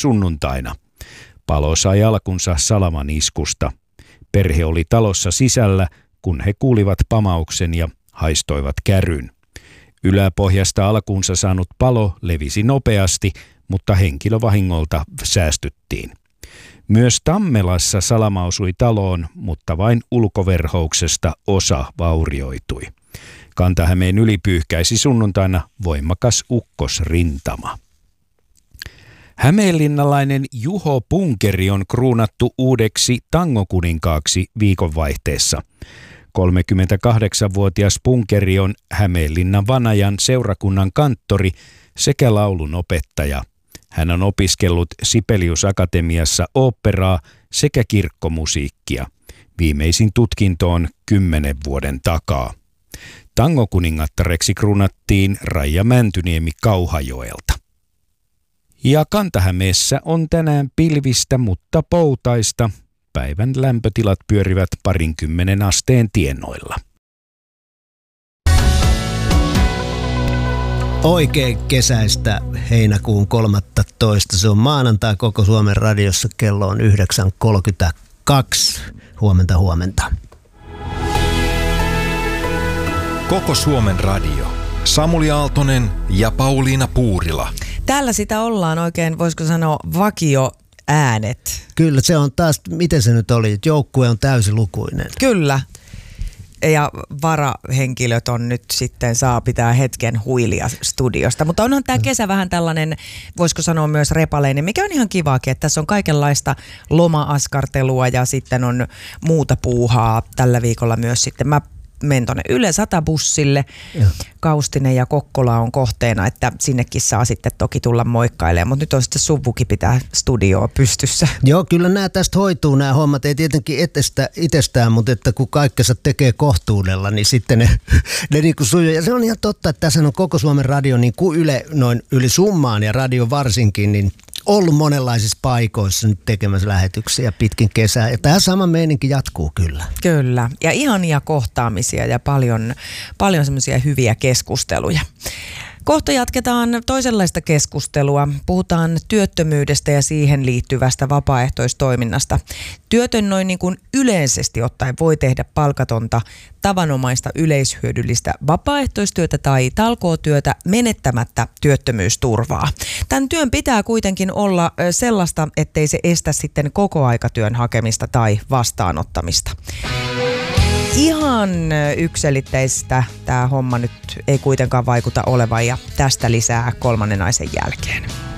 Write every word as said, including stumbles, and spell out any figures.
sunnuntaina. Palo sai alkunsa salaman iskusta. Perhe oli talossa sisällä, kun he kuulivat pamauksen ja haistoivat käryn. Yläpohjasta alkunsa saanut palo levisi nopeasti, mutta henkilövahingolta säästyttiin. Myös Tammelassa salama osui taloon, mutta vain ulkoverhouksesta osa vaurioitui. Kanta-Hämeen yli pyyhkäisi sunnuntaina voimakas ukkosrintama. Hämeenlinnalainen Juho Punkeri on kruunattu uudeksi tangokuninkaaksi viikonvaihteessa. kolmekymmentäkahdeksanvuotias Punkeri on Hämeenlinnan Vanajan seurakunnan kanttori sekä laulun opettaja. Hän on opiskellut Sibelius Akatemiassa oopperaa sekä kirkkomusiikkia. Viimeisin tutkinto on kymmenen vuoden takaa. Tangokuningattareksi kruunattiin Raija Mäntyniemi Kauhajoelta. Ja Kanta-Hämeessä on tänään pilvistä, mutta poutaista. Päivän lämpötilat pyörivät parinkymmenen asteen tienoilla. Oikein kesäistä heinäkuun kolmastoista. Se on maanantai Koko Suomen radiossa. Kello on yhdeksän kolmekymmentäkaksi. Huomenta, huomenta. Koko Suomen radio. Samuli Aaltonen ja Pauliina Puurila. Täällä sitä ollaan oikein, voisiko sanoa, vakio äänet. Kyllä, se on taas, miten se nyt oli, että joukkue on täysilukuinen. Kyllä. Ja varahenkilöt on nyt sitten saa pitää hetken huilia studiosta. Mutta onhan tämä kesä vähän tällainen, voisiko sanoa myös repaleinen, mikä on ihan kivaakin, että tässä on kaikenlaista loma-askartelua ja sitten on muuta puuhaa tällä viikolla myös sitten. Mä menen tuonne Yle sata-bussille. Ja. Kaustinen ja Kokkola on kohteena, että sinnekin saa sitten toki tulla moikkailemaan, mutta nyt on sitten suvukin pitää studioa pystyssä. Joo, kyllä nämä tästä hoituu nämä hommat, ei tietenkin etestä, itsestään, mutta että kun kaikkensa tekee kohtuudella, niin sitten ne, ne niin kuin sujuu. Ja se on ihan totta, että tässä on Koko Suomen radio niin kuin Yle noin yli summaan ja radio varsinkin, niin ollut monenlaisissa paikoissa nyt tekemässä lähetyksiä pitkin kesää. Ja tämä sama meininki jatkuu kyllä. Kyllä. Ja ihania kohtaamisia ja paljon, paljon semmoisia hyviä keskusteluja. Kohta jatketaan toisenlaista keskustelua. Puhutaan työttömyydestä ja siihen liittyvästä vapaaehtoistoiminnasta. Työtön noin niin kuin yleisesti ottaen voi tehdä palkatonta, tavanomaista yleishyödyllistä vapaaehtoistyötä tai talkootyötä menettämättä työttömyysturvaa. Tämän työn pitää kuitenkin olla sellaista, ettei se estä sitten kokoaikatyön hakemista tai vastaanottamista. Ihan yksiselitteistä tämä homma nyt ei kuitenkaan vaikuta olevan ja tästä lisää kolmannen naisen jälkeen.